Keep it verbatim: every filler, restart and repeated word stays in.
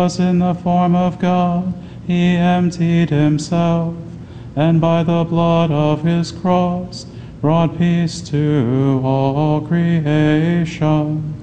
was in the form of God, he emptied himself, and by the blood of his cross brought peace to all creation.